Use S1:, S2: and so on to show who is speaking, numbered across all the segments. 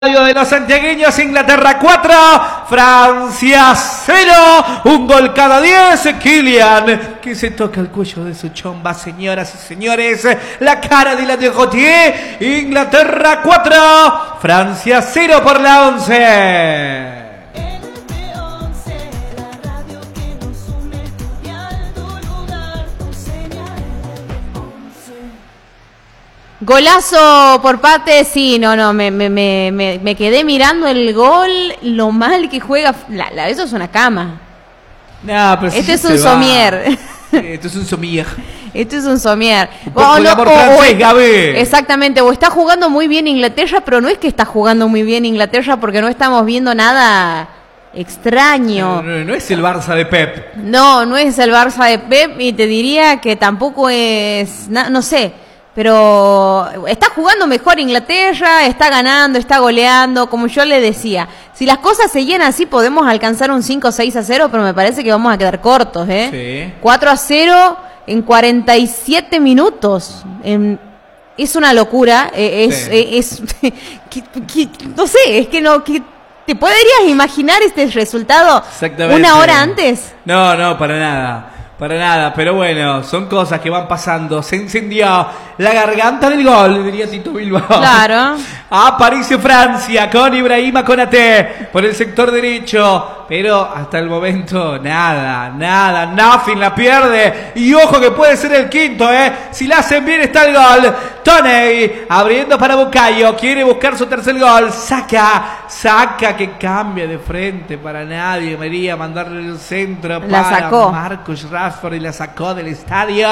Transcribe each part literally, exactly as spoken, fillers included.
S1: De los santiagueños, Inglaterra cuatro, Francia cero, un gol cada diez. Kylian, que se toca el cuello de su chomba, señoras y señores, la cara de la de Gautier. Inglaterra cuatro, Francia cero por la once.
S2: Golazo por parte, sí, no, no, me, me, me, me quedé mirando el gol, lo mal que juega, la, la, eso es una cama.
S1: No, pero
S2: Este
S1: sí
S2: es un
S1: se va.
S2: somier.
S1: Esto es un somier.
S2: Esto es un somier.
S1: Por,
S2: Oh,
S1: por
S2: no,
S1: amor
S2: o-
S1: francés,
S2: o-
S1: Gaby.
S2: Exactamente, o está jugando muy bien Inglaterra, pero no es que está jugando muy bien Inglaterra porque no estamos viendo nada extraño.
S1: No, no, no es el Barça de Pep.
S2: No, no es el Barça de Pep y te diría que tampoco es, na- no sé, pero está jugando mejor Inglaterra, está ganando, está goleando, como yo le decía. Si las cosas seguían así podemos alcanzar un cinco seis a cero, pero me parece que vamos a quedar cortos, ¿eh?
S1: Sí.
S2: cuatro a cero en cuarenta y siete minutos. En- es una locura, eh, es,
S1: Sí.
S2: eh, es que- que- no sé, es que no que ¿te podrías imaginar este resultado
S1: Exactamente.
S2: una hora antes?
S1: No, no, para nada. Para nada, pero bueno, son cosas que van pasando. Se encendió la garganta del gol, diría Tito Bilbao.
S2: Claro.
S1: Aparece Francia con Ibrahima Konaté por el sector derecho, pero hasta el momento nada, nada, nothing, la pierde. Y ojo que puede ser el quinto, ¿eh? Si la hacen bien está el gol. Toney abriendo para Bukayo, quiere buscar su tercer gol. Saca, saca que cambia de frente para nadie. María mandarle el centro
S2: La
S1: para
S2: sacó.
S1: Marcus Rashford y la sacó del estadio.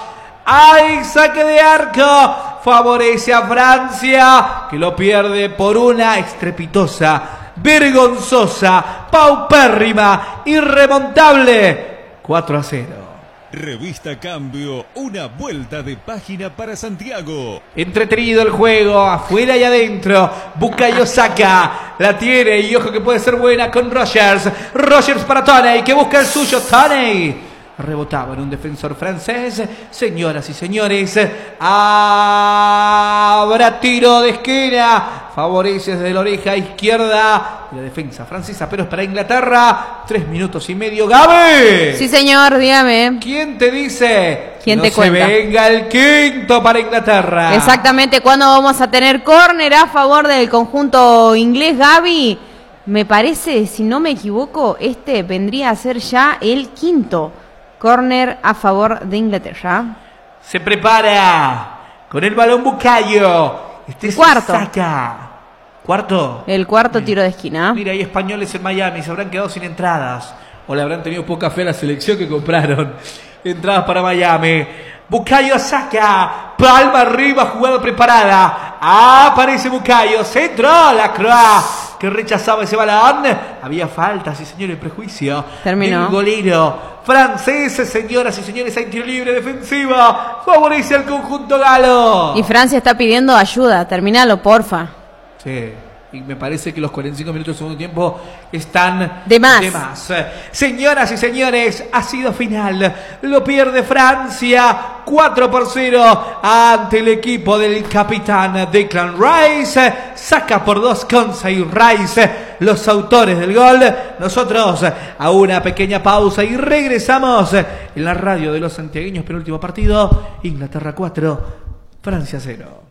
S1: ¡Ay, saque de arco! Favorece a Francia, que lo pierde por una estrepitosa, vergonzosa, paupérrima, irremontable cuatro a cero.
S3: Revista Cambio, una vuelta de página para Santiago.
S1: Entretenido el juego, afuera y adentro. Bukayo saca, la tiene y ojo que puede ser buena con Rogers. Rogers para Toney, que busca el suyo. Toney rebotaba en un defensor francés. Señoras y señores, habrá tiro de esquina. Favorece desde la oreja izquierda de la defensa francesa, pero es para Inglaterra. Tres minutos y medio. ¡Gaby!
S2: Sí, señor, dígame.
S1: ¿Quién te dice?
S2: ¿Quién
S1: no
S2: te
S1: se
S2: cuenta?
S1: venga el quinto para Inglaterra.
S2: Exactamente, ¿cuándo vamos a tener córner a favor del conjunto inglés, Gaby? Me parece, si no me equivoco, este vendría a ser ya el quinto córner a favor de Inglaterra.
S1: Se prepara con el balón Bukayo. Este se
S2: Cuarto.
S1: saca. ¿Cuarto?
S2: El cuarto tiro de esquina.
S1: Mira, hay españoles en Miami, se habrán quedado sin entradas. O le habrán tenido poca fe a la selección que compraron entradas para Miami. Bukayo saca, palma arriba, jugada preparada. Aparece Bukayo, centro, la Croix, que rechazaba ese balón. Había falta, sí señores, prejuicio.
S2: Terminó.
S1: Del golero francés, señoras y señores, hay tiro libre defensiva. Favorece al conjunto galo.
S2: Y Francia está pidiendo ayuda, terminalo, porfa.
S1: Sí, y me parece que los cuarenta y cinco minutos del segundo tiempo están
S2: De más.
S1: de más. Señoras y señores, ha sido final. Lo pierde Francia cuatro por cero ante el equipo del capitán Declan Rice. Saca por dos Konsa y Rice, los autores del gol. Nosotros a una pequeña pausa y regresamos en la radio de los santiagueños. Penúltimo partido, Inglaterra cuatro, Francia cero.